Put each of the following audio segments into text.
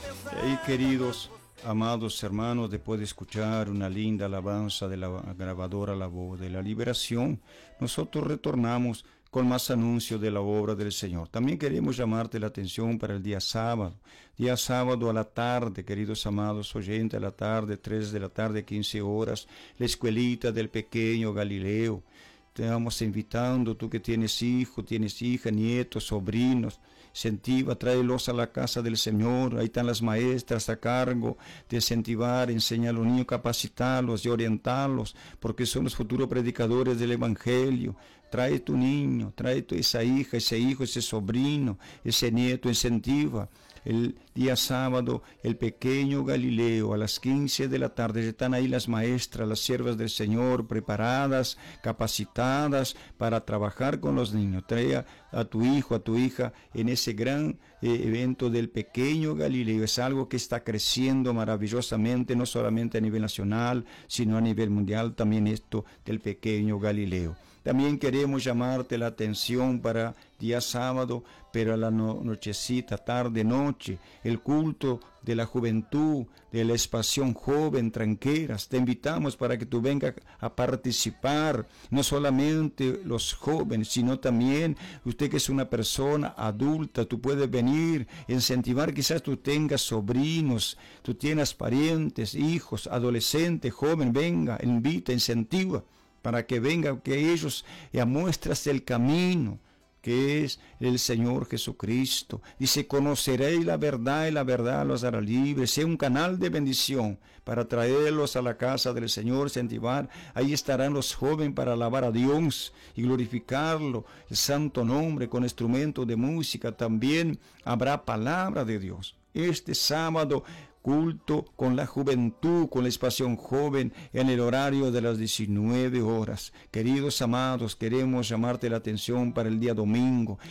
Y queridos, amados hermanos, después de escuchar una linda alabanza de la grabadora La Voz de la Liberación, nosotros retornamos con más anuncios de la obra del Señor. También queremos llamarte la atención para el día sábado a la tarde, queridos amados oyentes, a la tarde, 3 de la tarde, 15 horas, la escuelita del pequeño Galileo. Te vamos invitando, tú que tienes hijo, tienes hija, nietos, sobrinos, incentiva, tráelos a la casa del Señor. Ahí están las maestras a cargo de incentivar, enseñar a los niños, capacitarlos y orientarlos, porque son los futuros predicadores del Evangelio. Trae tu niño, trae tu esa hija, ese hijo, ese sobrino, ese nieto, incentiva. El día sábado, el pequeño Galileo, a las 15 de la tarde, están ahí las maestras, las siervas del Señor, preparadas, capacitadas para trabajar con los niños. Trae a tu hijo, a tu hija, en ese gran evento del pequeño Galileo. Es algo que está creciendo maravillosamente, no solamente a nivel nacional, sino a nivel mundial, también esto del pequeño Galileo. También queremos llamarte la atención para día sábado, pero a la nochecita, tarde, noche, el culto de la juventud, de la expansión joven, tranqueras. Te invitamos para que tú vengas a participar, no solamente los jóvenes, sino también usted que es una persona adulta, tú puedes venir, incentivar, quizás tú tengas sobrinos, tú tienes parientes, hijos, adolescentes, joven, venga, invita, incentiva, para que vengan, que ellos muestras el camino, que es el Señor Jesucristo. Dice, conoceréis la verdad y la verdad los hará libres. Sea un canal de bendición para traerlos a la casa del Señor, incentivar. Ahí estarán los jóvenes para alabar a Dios y glorificarlo, el santo nombre, con instrumentos de música. También habrá palabra de Dios. Este sábado, culto con la juventud, con la expansión joven, en el horario de las 19 horas. Queridos amados, queremos llamarte la atención para el día domingo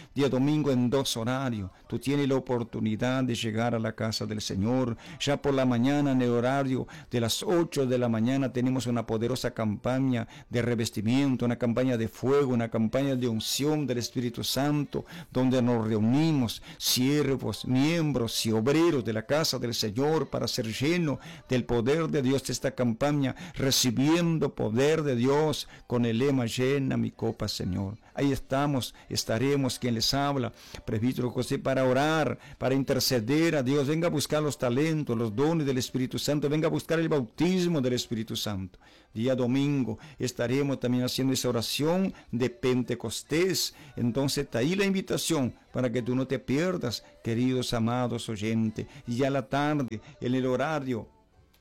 en 2 horarios. Tú tienes la oportunidad de llegar a la casa del Señor. Ya por la mañana, en el horario de las 8 de la mañana, tenemos una poderosa campaña de revestimiento, una campaña de fuego, una campaña de unción del Espíritu Santo, donde nos reunimos siervos, miembros y obreros de la casa del Señor, para ser lleno del poder de Dios de esta campaña, recibiendo poder de Dios con el lema llena mi copa, Señor. Ahí estaremos quien les habla, presbítero José, para orar, para interceder a Dios. Venga a buscar los talentos, los dones del Espíritu Santo, venga a buscar el bautismo del Espíritu Santo. Día domingo estaremos también haciendo esa oración de Pentecostés. Entonces está ahí la invitación para que tú no te pierdas, queridos amados oyentes. Y ya a la tarde, en el horario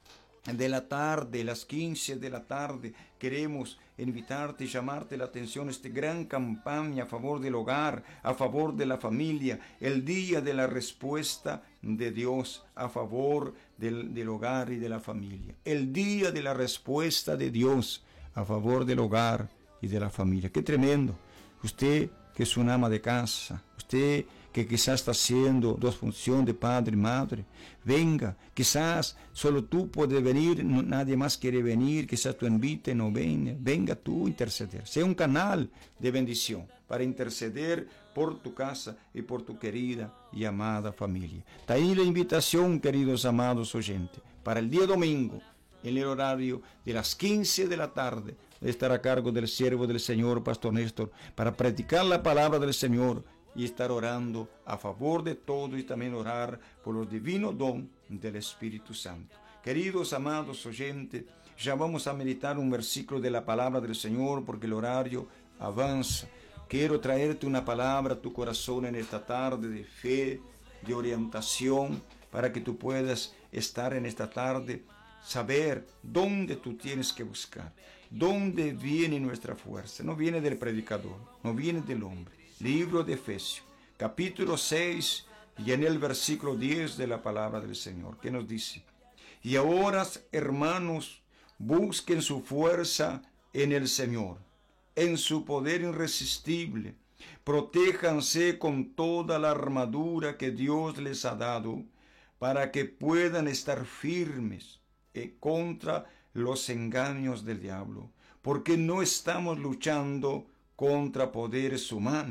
de la tarde, las 15 de la tarde, queremos invitarte y llamarte la atención a esta gran campaña a favor del hogar, a favor de la familia, el día de la respuesta de Dios a favor del hogar y de la familia. El día de la respuesta de Dios a favor del hogar y de la familia. ¡Qué tremendo! Usted que es una ama de casa, usted que quizás está haciendo 2 funciones de padre y madre, venga, quizás solo tú puedes venir, nadie más quiere venir, quizás tú invites, no venga tú a interceder, sea un canal de bendición para interceder por tu casa y por tu querida y amada familia. Está ahí la invitación, queridos amados oyentes, para el día domingo, en el horario de las 15 de la tarde, de estar a cargo del siervo del Señor, Pastor Néstor, para predicar la palabra del Señor y estar orando a favor de todo y también orar por los divinos dones del Espíritu Santo. Queridos amados oyentes, ya vamos a meditar un versículo de la palabra del Señor porque el horario avanza. Quiero traerte una palabra a tu corazón en esta tarde de fe, de orientación, para que tú puedas estar en esta tarde, saber dónde tú tienes que buscar, dónde viene nuestra fuerza. No viene del predicador, no viene del hombre. Libro de Efesios, capítulo 6, y en el versículo 10 de la palabra del Señor, que nos dice: y ahora, hermanos, busquen su fuerza en el Señor, en su poder irresistible. Protéjanse con toda la armadura que Dios les ha dado, para que puedan estar firmes contra los engaños del diablo, porque no estamos luchando contra poderes humanos,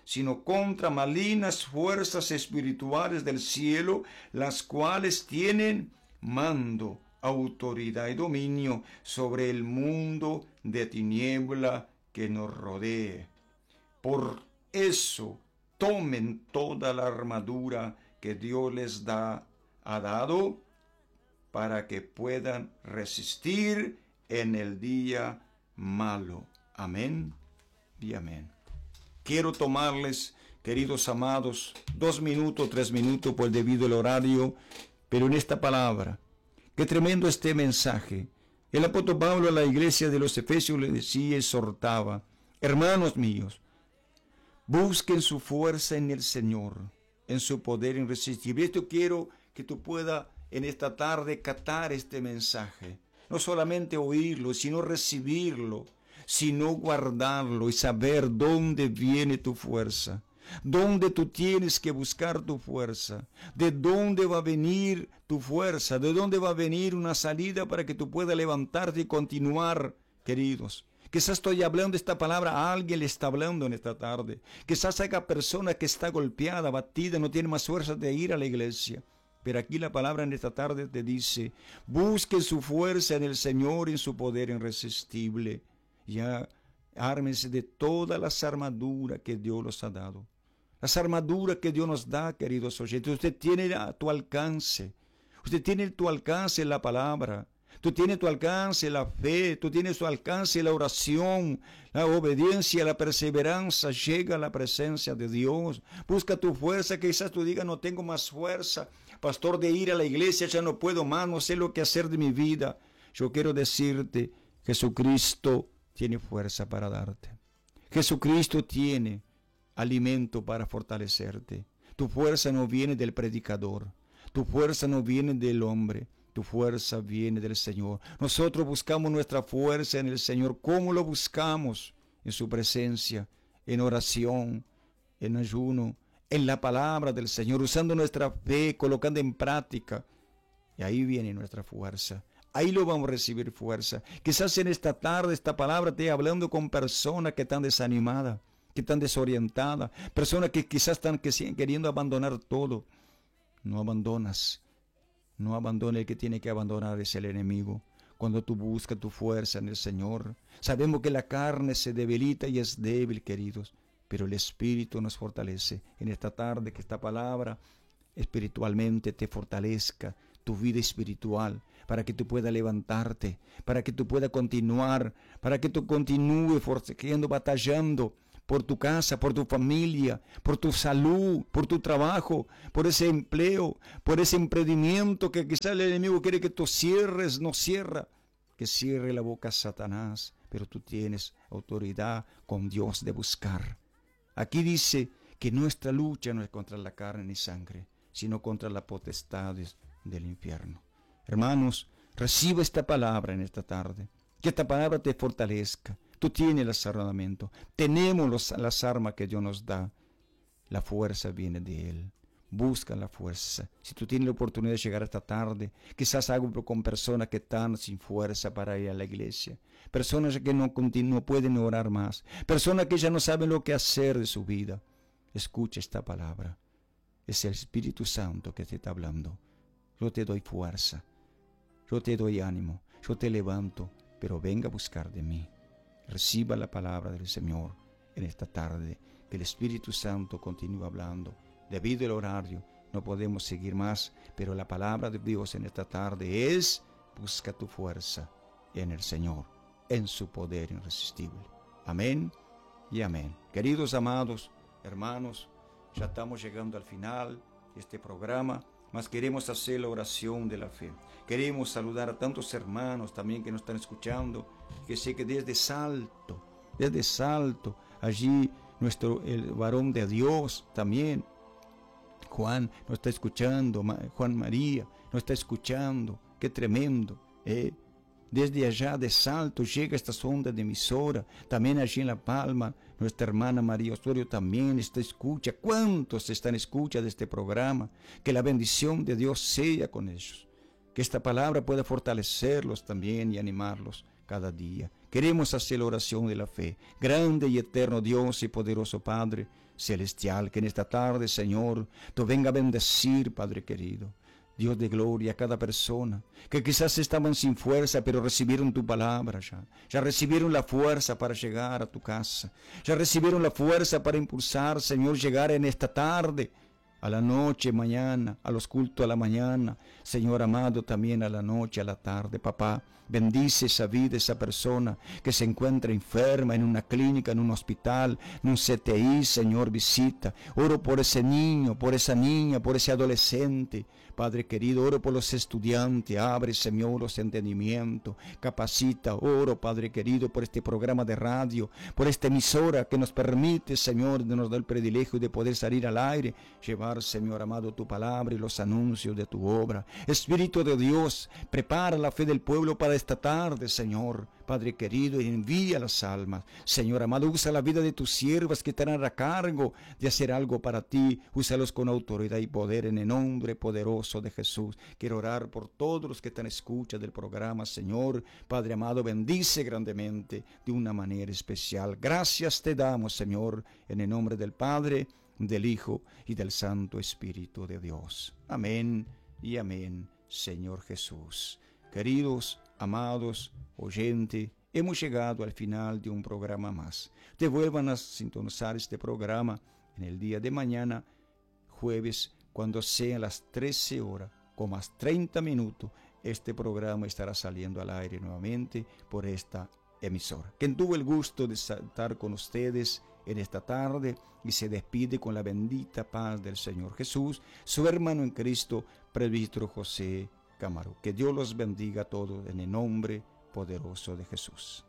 sino contra malignas fuerzas espirituales del cielo, las cuales tienen mando, autoridad y dominio sobre el mundo de tiniebla que nos rodee. Por eso, tomen toda la armadura que Dios les ha dado para que puedan resistir en el día malo. Amén y amén. Quiero tomarles, queridos amados, 2 minutos, 3 minutos por el debido al horario, pero en esta palabra, qué tremendo este mensaje. El apóstol Pablo a la iglesia de los Efesios le decía, exhortaba: hermanos míos, busquen su fuerza en el Señor, en su poder irresistible. Esto quiero que tú puedas en esta tarde catar este mensaje. No solamente oírlo, sino recibirlo, sino guardarlo y saber dónde viene tu fuerza. Dónde tú tienes que buscar tu fuerza. De dónde va a venir tu fuerza. De dónde va a venir una salida para que tú puedas levantarte y continuar, queridos. Quizás estoy hablando esta palabra, a alguien le está hablando en esta tarde. Quizás haya persona que está golpeada, abatida, no tiene más fuerza de ir a la iglesia. Pero aquí la palabra en esta tarde te dice: busquen su fuerza en el Señor y en su poder irresistible. Ya ármense de todas las armaduras que Dios los ha dado. Las armaduras que Dios nos da, queridos oyentes, usted tiene a tu alcance. Usted tiene a tu alcance la palabra. Tú tienes a tu alcance la fe, tú tienes a tu alcance la oración, la obediencia, la perseverancia. Llega a la presencia de Dios. Busca tu fuerza. Quizás tú digas: no tengo más fuerza, pastor, de ir a la iglesia, ya no puedo más, no sé lo que hacer de mi vida. Yo quiero decirte, Jesucristo tiene fuerza para darte. Jesucristo tiene alimento para fortalecerte. Tu fuerza no viene del predicador. Tu fuerza no viene del hombre. Tu fuerza viene del Señor. Nosotros buscamos nuestra fuerza en el Señor. ¿Cómo lo buscamos? En su presencia, en oración, en ayuno, en la palabra del Señor, usando nuestra fe, colocando en práctica. Y ahí viene nuestra fuerza. Ahí lo vamos a recibir fuerza. Quizás en esta tarde, esta palabra esté hablando con personas que están desanimadas, que están desorientadas, personas que quizás están queriendo abandonar todo. No abandonas. No abandona. El que tiene que abandonar es el enemigo. Cuando tú buscas tu fuerza en el Señor, sabemos que la carne se debilita y es débil, queridos, pero el Espíritu nos fortalece. En esta tarde, que esta palabra espiritualmente te fortalezca, tu vida espiritual, para que tú puedas levantarte, para que tú puedas continuar, para que tú continúes forcejeando, batallando por tu casa, por tu familia, por tu salud, por tu trabajo, por ese empleo, por ese emprendimiento que quizás el enemigo quiere que tú cierres, no cierra, que cierre la boca a Satanás, pero tú tienes autoridad con Dios de buscar. Aquí dice que nuestra lucha no es contra la carne ni sangre, sino contra las potestades del infierno. Hermanos, reciba esta palabra en esta tarde, que esta palabra te fortalezca. Tú tienes el armamento, tenemos las armas que Dios nos da. La fuerza viene de Él. Busca la fuerza. Si tú tienes la oportunidad de llegar esta tarde, quizás algo con personas que están sin fuerza para ir a la iglesia, personas que no pueden orar más, personas que ya no saben lo que hacer de su vida. Escucha esta palabra. Es el Espíritu Santo que te está hablando. Yo te doy fuerza, yo te doy ánimo, yo te levanto, pero venga a buscar de mí. Reciba la palabra del Señor en esta tarde, que el Espíritu Santo continúe hablando. Debido al horario, no podemos seguir más, pero la palabra de Dios en esta tarde es: busca tu fuerza en el Señor, en su poder irresistible. Amén y amén. Queridos amados hermanos, ya estamos llegando al final de este programa, mas queremos hacer la oración de la fe. Queremos saludar a tantos hermanos también que nos están escuchando, que sé que desde Salto, allí el varón de Dios también, Juan, nos está escuchando, Juan María nos está escuchando. Qué tremendo, Desde allá de Salto llega esta sonda de emisora. También allí en La Palma, nuestra hermana María Osorio también está escucha. ¿Cuántos están escucha de este programa? Que la bendición de Dios sea con ellos. Que esta palabra pueda fortalecerlos también y animarlos cada día. Queremos hacer la oración de la fe. Grande y eterno Dios y poderoso Padre, celestial, que en esta tarde, Señor, tú venga a bendecir, Padre querido. Dios de gloria, a cada persona que quizás estaban sin fuerza, pero recibieron tu palabra ya. Ya recibieron la fuerza para llegar a tu casa. Ya recibieron la fuerza para impulsar, Señor, llegar en esta tarde, a la noche, mañana, a los cultos a la mañana. Señor amado, también a la noche, a la tarde. Papá, bendice esa vida, esa persona que se encuentra enferma en una clínica, en un hospital, en un CTI, Señor, visita. Oro por ese niño, por esa niña, por ese adolescente. Padre querido, oro por los estudiantes, abre, Señor, los entendimientos, capacita, oro, Padre querido, por este programa de radio, por esta emisora que nos permite, Señor, nos da el privilegio de poder salir al aire, llevar, Señor amado, tu palabra y los anuncios de tu obra. Espíritu de Dios, prepara la fe del pueblo para esta tarde, Señor, Padre querido, y envía las almas. Señor amado, usa la vida de tus siervas que estarán a cargo de hacer algo para ti, úsalos con autoridad y poder en el nombre poderoso de Jesús. Quiero orar por todos los que están escucha del programa, Señor. Padre amado, bendice grandemente de una manera especial. Gracias te damos, Señor, en el nombre del Padre, del Hijo y del Santo Espíritu de Dios. Amén y amén, Señor Jesús. Queridos, amados oyentes, hemos llegado al final de un programa más. Te vuelvan a sintonizar este programa en el día de mañana, jueves, cuando sean las 13 horas, con más 30 minutos, este programa estará saliendo al aire nuevamente por esta emisora. Quien tuvo el gusto de estar con ustedes en esta tarde y se despide con la bendita paz del Señor Jesús, su hermano en Cristo, presbítero José Camaro. Que Dios los bendiga a todos en el nombre poderoso de Jesús.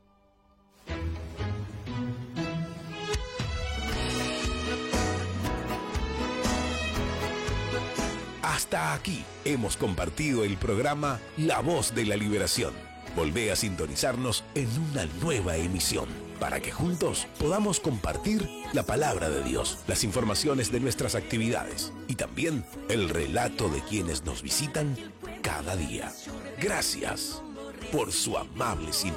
Hasta aquí hemos compartido el programa La Voz de la Liberación. Volvé a sintonizarnos en una nueva emisión para que juntos podamos compartir la palabra de Dios, las informaciones de nuestras actividades y también el relato de quienes nos visitan cada día. Gracias por su amable sintonía.